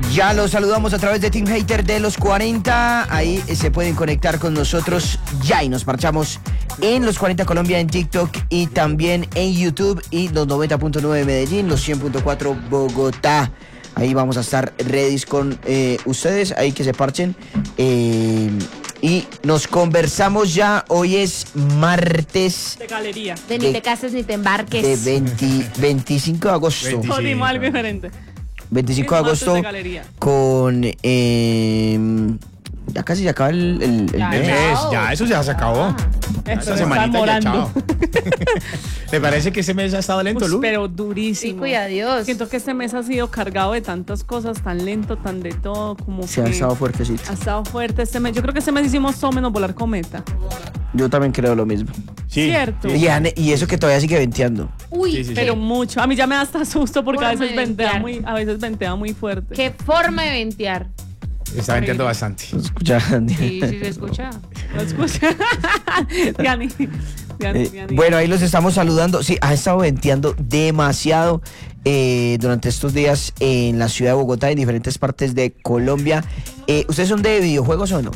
Ya los saludamos a través de Team Hater de los 40. Ahí se pueden conectar con nosotros ya y nos marchamos en los 40 Colombia en TikTok y también en YouTube y los 90.9 Medellín, los 100.4 Bogotá. Ahí vamos a estar ready con ustedes, ahí que se parchen. Y nos conversamos ya. Hoy es martes. De galería. De ni te cases ni te embarques. De 25 de agosto. 25. Jodimos algo diferente. 25 de agosto con... ya casi se acaba el mes. Ya, eso ya se acabó. Esta semanita ya, chao. ¿Te parece que ese mes ha estado lento, Lu? Pero durísimo. Sí, cuida Dios. Siento que este mes ha sido cargado de tantas cosas, tan lento, tan de todo, como se que... ha estado fuertecito. Ha estado fuerte este mes. Yo creo que este mes hicimos todo menos volar cometa. Yo también creo lo mismo. Sí. ¿Cierto? Sí. Y eso que todavía sigue venteando. Uy, Sí. Pero mucho. A mí ya me da hasta susto porque a Forma veces ventea muy fuerte. qué forma de ventear. Está venteando bastante. Escucha, Sí, se escucha. ¿Lo escucha? Diani. Bueno, ahí los estamos saludando. Sí, ha estado venteando demasiado durante estos días en la ciudad de Bogotá y en diferentes partes de Colombia. ¿Ustedes son de videojuegos o no?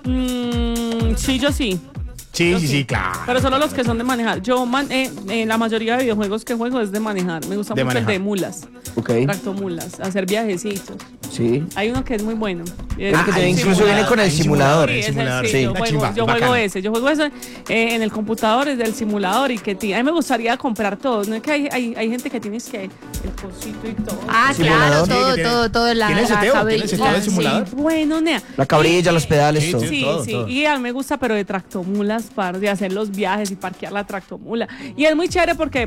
Sí, yo sí. Sí, claro. Pero solo los que son de manejar. Yo, la mayoría de videojuegos que juego es de manejar. Me gusta mucho el de mulas. Ok. Tractomulas, hacer viajecitos. Sí. Hay uno que es muy bueno. Incluso viene con el simulador. Sí, simulador. sí. Yo juego ese. Yo juego ese en el computador, es del simulador y que a mí me gustaría comprar todo. No es que hay gente que tienes que el cosito y todo. Ah, claro, todo la ¿Tienes el simulador? Sí, bueno, nea. La cabrilla, los pedales, todo. Sí. Todo. Y a mí me gusta, pero de tractomulas, de hacer los viajes y parquear la tractomula. Y es muy chévere porque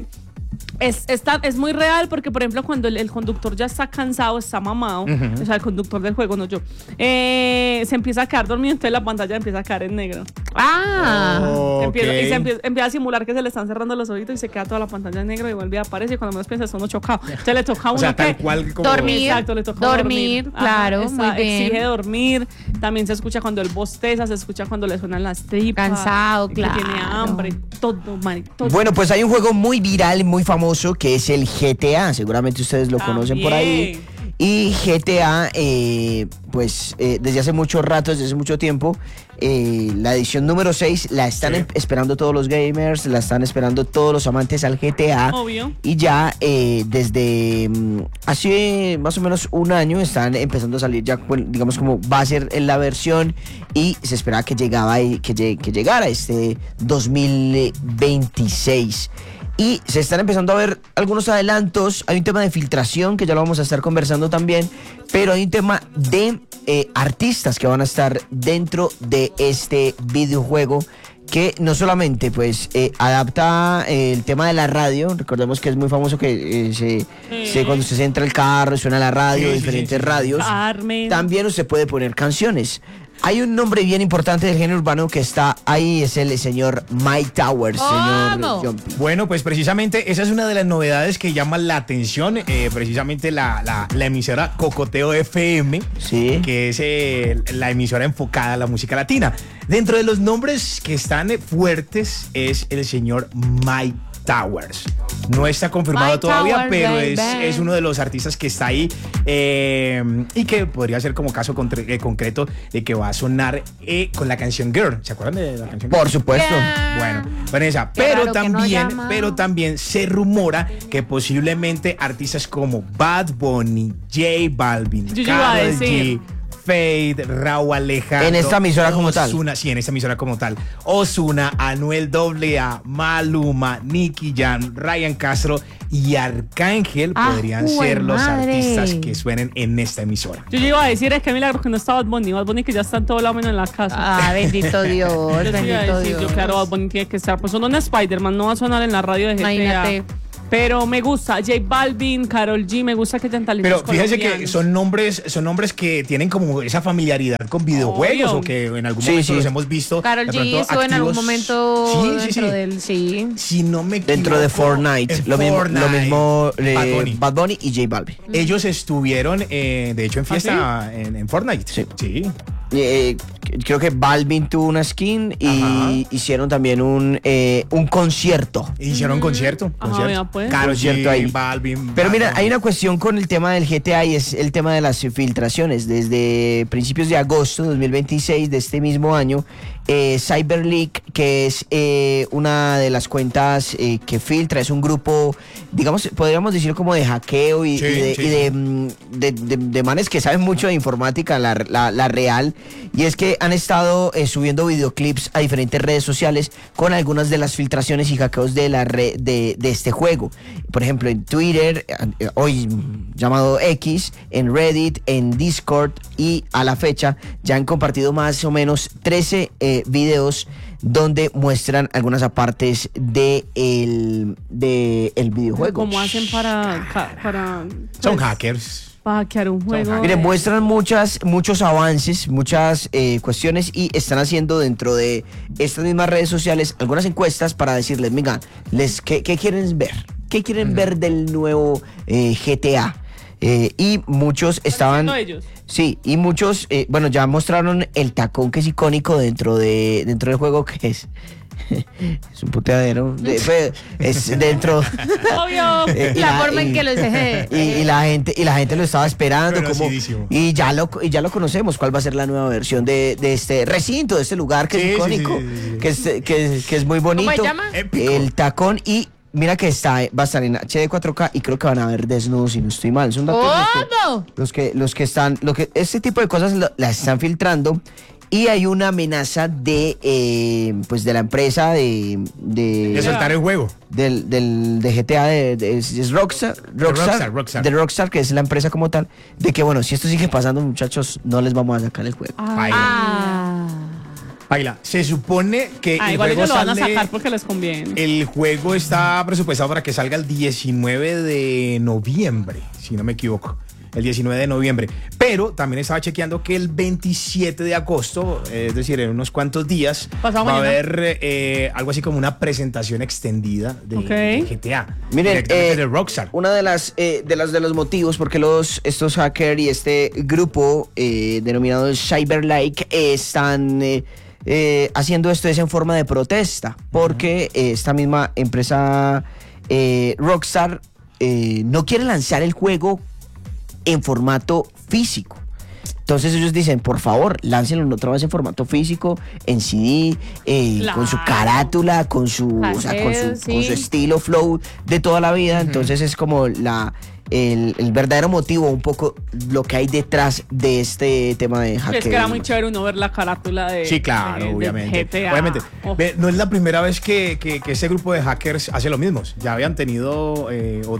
es muy real, porque por ejemplo cuando el conductor ya está cansado, está mamado, o sea, el conductor del juego, no yo, se empieza a quedar dormido, entonces la pantalla empieza a caer en negro. Okay. Y se empieza a simular que se le están cerrando los ojitos y se queda toda la pantalla en negro y vuelve a aparecer y cuando menos piensa son chocado. Entonces le toca a uno tal cual como... dormir. Exacto, le toca dormir. Claro, muy bien. Exige dormir. También se escucha cuando él bosteza, se escucha cuando le suenan las tripas. Cansado, que claro. tiene hambre, todo. Bueno, pues hay un juego muy viral, muy famoso, que es el GTA. Seguramente ustedes lo conocen por ahí. Y GTA, desde hace mucho rato, desde hace mucho tiempo, la edición número 6 la están esperando todos los gamers, la están esperando todos los amantes al GTA. Obvio. Y ya desde hace más o menos un año están empezando a salir ya, digamos, como va a ser la versión y se esperaba que llegara este 2026. Y se están empezando a ver algunos adelantos. Hay un tema de filtración que ya lo vamos a estar conversando también, pero hay un tema de artistas que van a estar dentro de este videojuego que no solamente adapta el tema de la radio. Recordemos que es muy famoso que cuando usted se entra al carro suena la radio, diferentes radios. Carmen. También usted puede poner canciones. Hay un nombre bien importante del género urbano que está ahí, es el señor Mike Towers, señor Jumpy. Bueno, pues precisamente esa es una de las novedades que llama la atención, precisamente la emisora Cocoteo FM, sí, que es la emisora enfocada a la música latina. Dentro de los nombres que están fuertes es el señor Mike Towers. No está confirmado Mike todavía, Towers, pero baby. es uno de los artistas que está ahí y que podría ser como caso concreto de que va a sonar con la canción Girl. ¿Se acuerdan de la canción Girl? Por supuesto. Bueno, esa. Pero también se rumora que posiblemente artistas como Bad Bunny, J Balvin, Yo iba a Karol decir. G, Fade, Rauw Alejandro. En esta emisora como tal. Ozuna, sí, en esta emisora como tal. Ozuna, Anuel AA, Maluma, Nicky Jam, Ryan Castro y Arcángel podrían ser los artistas que suenen en esta emisora. Yo iba a decir, es que milagro que no está Bad Bunny que ya está en todo lado menos en la casa. Ah, bendito Dios, Yo sí iba a bendito decir, Dios. yo claro, Bad Bunny tiene que estar. Pues sonó en Spider-Man, no va a sonar en la radio de GTA. Imagínate. Pero me gusta J Balvin, Karol G, me gusta que hayan talentos Pero fíjense que colombianos. son nombres que tienen como esa familiaridad con videojuegos. Obvio. O que en algún momento los hemos visto. Karol de pronto G estuvo en algún activos. momento dentro del... Sí. Si no me equivoco, Dentro de Fortnite. en Lo mismo Bad Bunny. Bad Bunny y J Balvin. Ellos estuvieron, de hecho, en fiesta en Fortnite. Sí. Sí. creo que Balvin tuvo una skin y hicieron también un concierto. Hicieron concierto. Pues. Concierto ahí. Balvin. Pero mira, hay una cuestión con el tema del GTA y es el tema de las filtraciones. Desde principios de agosto de 2026 de este mismo año, CyberLeak, que es una de las cuentas que filtra, es un grupo, digamos, podríamos decir como de hackeo y de manes que saben mucho de informática, la real, y es que han estado subiendo videoclips a diferentes redes sociales con algunas de las filtraciones y hackeos de la red de este juego. Por ejemplo, en Twitter, hoy llamado X, en Reddit, en Discord, y a la fecha ya han compartido más o menos 13 videos donde muestran algunas partes de el videojuego. ¿Cómo hacen para Son hackers. Para hackear un juego? Miren, muestran muchos avances, muchas cuestiones, y están haciendo dentro de estas mismas redes sociales algunas encuestas para decirles, venga, ¿qué quieren ver? ¿Qué quieren ver del nuevo GTA? Y muchos estaban... ellos? Sí, y muchos, bueno, ya mostraron el tacón que es icónico dentro del juego, que es un puteadero. Es dentro... Obvio. La forma en que lo dejé. Y la gente lo estaba esperando. Y ya lo conocemos, cuál va a ser la nueva versión de este recinto, de este lugar que es icónico, que es muy bonito. ¿Cómo se llama? Épico. El tacón. Y mira que va a estar en HD 4K y creo que van a ver desnudos, si no estoy mal. Son datos este tipo de cosas las están filtrando. Y hay una amenaza de la empresa de soltar el juego. De GTA, es Rockstar, de Rockstar, que es la empresa como tal, de que bueno, si esto sigue pasando, muchachos, no les vamos a sacar el juego. Baila, se supone que el igual juego ellos lo van a sale, sacar porque les conviene. el juego está presupuestado para que salga el 19 de noviembre, si no me equivoco. El 19 de noviembre. Pero también estaba chequeando que el 27 de agosto, es decir, en unos cuantos días, va a haber algo así como una presentación extendida de GTA. Miren, directamente de Rockstar. Una de los motivos por qué estos hackers y este grupo denominado CyberLeak están haciendo esto es en forma de protesta, porque esta misma empresa Rockstar no quiere lanzar el juego en formato físico. Entonces ellos dicen, por favor, láncenlo otra vez en formato físico, en CD, con su carátula, con su estilo flow de toda la vida. Entonces es como el verdadero motivo, un poco lo que hay detrás de este tema de hackeo. Es que era muy chévere uno ver la carátula de... Sí, claro, obviamente. GTA. Obviamente. No es la primera vez que ese grupo de hackers hace lo mismo. Ya habían tenido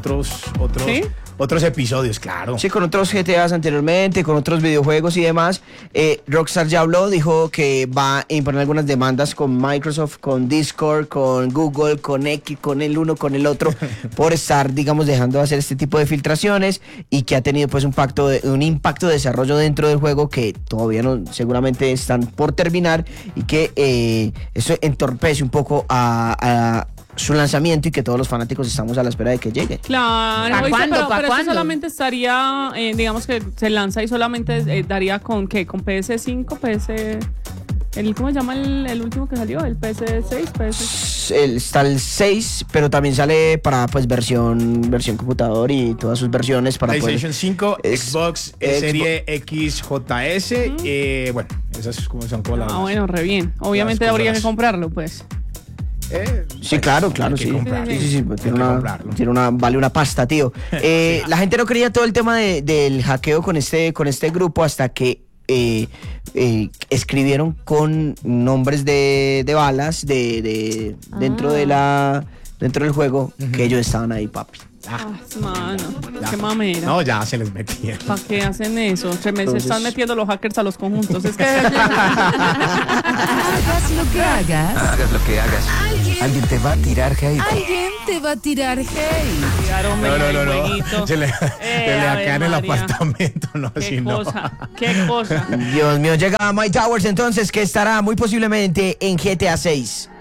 otros episodios, claro. Sí, con otros GTAs anteriormente, con otros videojuegos y demás. Rockstar ya habló, dijo que va a imponer algunas demandas con Microsoft, con Discord, con Google, con X, con el uno, con el otro, por estar, digamos, dejando de hacer este tipo de filtraciones, y que ha tenido pues un impacto de desarrollo dentro del juego que todavía no, seguramente están por terminar, y que eso entorpece un poco a su lanzamiento, y que todos los fanáticos estamos a la espera de que llegue. Claro, ¿Para cuándo? pero eso solamente estaría, digamos que se lanza y solamente daría con ¿qué? Con PS5, ¿cómo se llama el último que salió? ¿El PS6? Está el 6, pero también sale para pues versión computador y todas sus versiones para PlayStation 5, Xbox Serie XJS. Bueno, esas son como las... bueno, re bien. Obviamente habría que comprarlo, pues. Sí, claro, sí. Sí, vale una pasta, tío. La gente no creía todo el tema del hackeo con este grupo hasta que escribieron con nombres de balas dentro del juego, que ellos estaban ahí, papi. Mano, qué mamera. No, ya se les metieron. ¿Para qué hacen eso? Se están metiendo los hackers a los conjuntos. Es que... Hagas lo que hagas. Hagas lo que hagas. Alguien te va a tirar hate. Alguien te va a tirar hate. No. Se le acá en el apartamento, no, Qué cosa. Dios mío, llega My Towers entonces, que estará muy posiblemente en GTA 6.